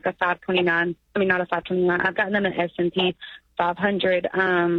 a 529. I mean, not a 529. I've gotten them an S&P 500.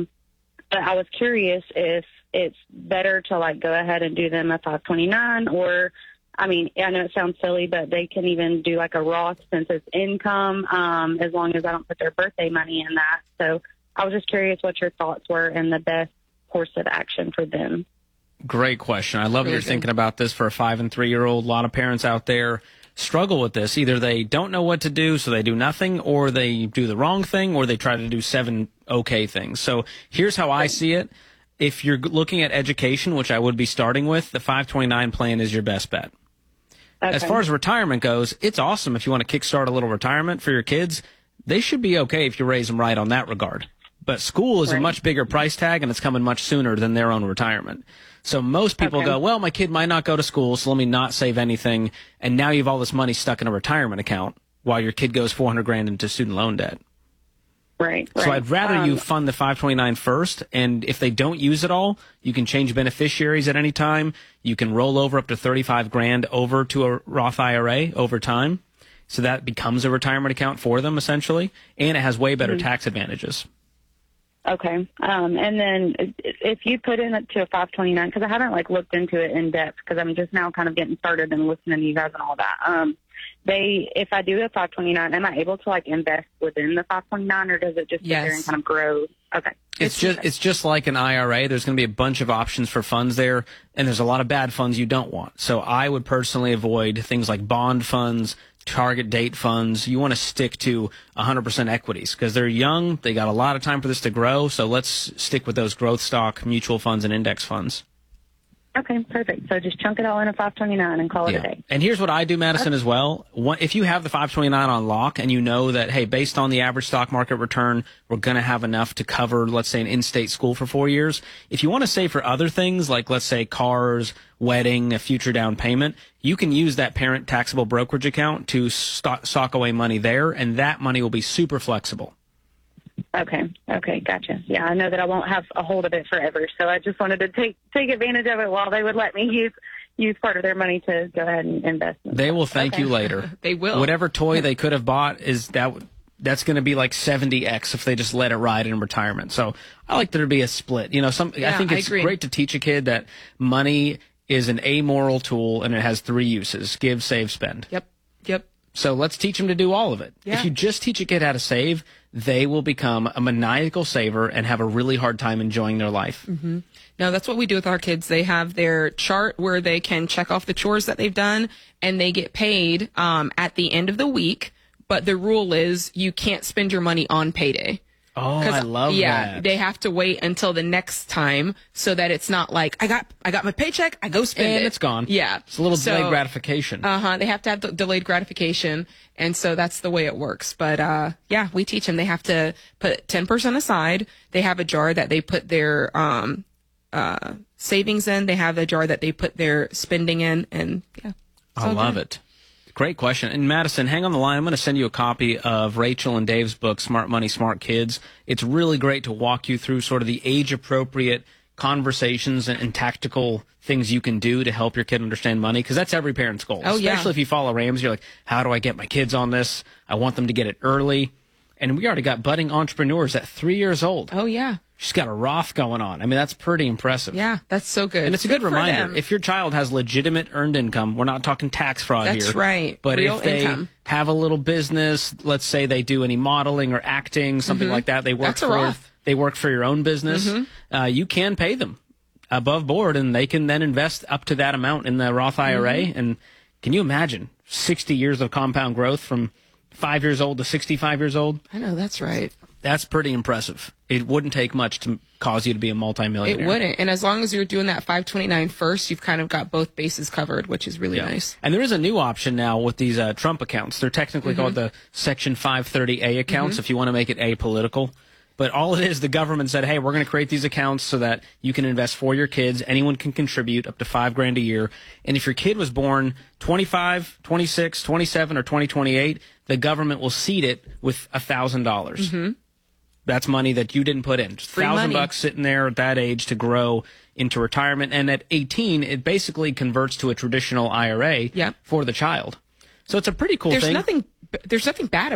But I was curious if it's better to like go ahead and do them a 529, or, I mean, I know it sounds silly, but they can even do like a Roth since it's income, as long as I don't put their birthday money in that. So I was just curious what your thoughts were and the best course of action for them. Great question. I love that you're thinking about this for a 5 and 3-year-old. A lot of parents out there struggle with this. Either they don't know what to do, so they do nothing, or they do the wrong thing, or they try to do 7 okay things. So here's how I see it. If you're looking at education, which I would be starting with, the 529 plan is your best bet. Okay. As far as retirement goes, it's awesome if you want to kickstart a little retirement for your kids. They should be okay if you raise them right on that regard. But school is a much bigger price tag, and it's coming much sooner than their own retirement. So most people go, well, my kid might not go to school, so let me not save anything. And now you have all this money stuck in a retirement account while your kid goes $400,000 into student loan debt. Right. So I'd rather you fund the 529 first, and if they don't use it all, you can change beneficiaries at any time. You can roll over up to $35,000 over to a Roth IRA over time. So that becomes a retirement account for them, essentially, and it has way better tax advantages. Okay. And then if you put in it to a 529, because I haven't like looked into it in depth, because I'm just now kind of getting started and listening to you guys and all that. If I do a 529, am I able to like invest within the 529, or does it just sit there and kind of grow? Okay. It's just like an IRA. There's going to be a bunch of options for funds there, and there's a lot of bad funds you don't want. So I would personally avoid things like bond funds, target date funds. You want to stick to 100% equities because they're young. They got a lot of time for this to grow. So let's stick with those growth stock, mutual funds, and index funds. Okay, perfect. So just chunk it all in a 529 and call it a day. And here's what I do, Madison, as well. If you have the 529 on lock and you know that, hey, based on the average stock market return, we're going to have enough to cover, let's say, an in-state school for 4 years. If you want to save for other things, like, let's say, cars, wedding, a future down payment, you can use that parent taxable brokerage account to sock away money there, and that money will be super flexible. Okay, gotcha. Yeah, I know that I won't have a hold of it forever, so I just wanted to take advantage of it while they would let me use part of their money to go ahead and invest in. They will thank you later. They will. Whatever toy they could have bought that's going to be like 70x if they just let it ride in retirement. So I like there to be a split. I think it's great to teach a kid that money is an amoral tool and it has 3 uses: give, save, spend. Yep. So let's teach them to do all of it. Yeah. If you just teach a kid how to save, they will become a maniacal saver and have a really hard time enjoying their life. Mm-hmm. No, that's what we do with our kids. They have their chart where they can check off the chores that they've done, and they get paid at the end of the week. But the rule is you can't spend your money on payday. Oh, I love that. Yeah, they have to wait until the next time so that it's not like, I got my paycheck, I go spend it. And it's gone. Yeah. It's a little delayed gratification. They have to have delayed gratification, and so that's the way it works. But, we teach them they have to put 10% aside. They have a jar that they put their savings in. They have a jar that they put their spending in, and, yeah. I love it. Great question. And Madison, hang on the line. I'm going to send you a copy of Rachel and Dave's book, Smart Money, Smart Kids. It's really great to walk you through sort of the age-appropriate conversations and tactical things you can do to help your kid understand money, because that's every parent's goal. Oh, especially if you follow Ramsey, you're like, how do I get my kids on this? I want them to get it early. And we already got budding entrepreneurs at 3 years old. Oh, yeah. She's got a Roth going on. I mean, that's pretty impressive. Yeah, that's so good. And it's a good reminder. If your child has legitimate earned income, we're not talking tax fraud here. That's right. But Real if they income. have a little business, let's say they do any modeling or acting, something like that, they work for your own business, you can pay them above board, and they can then invest up to that amount in the Roth IRA. And can you imagine 60 years of compound growth from 5 years old to 65 years old? I know, that's right. That's pretty impressive. It wouldn't take much to cause you to be a multimillionaire. It wouldn't. And as long as you're doing that 529 first, you've kind of got both bases covered, which is really nice. And there is a new option now with these Trump accounts. They're technically called the Section 530A accounts, if you want to make it apolitical. But all it is, the government said, hey, we're going to create these accounts so that you can invest for your kids. Anyone can contribute up to $5,000 a year. And if your kid was born 25, 26, 27, or 2028, the government will seed it with $1,000. That's money that you didn't put in. $1,000 sitting there at that age to grow into retirement. And at 18, it basically converts to a traditional IRA for the child. So it's a pretty cool thing. There's nothing bad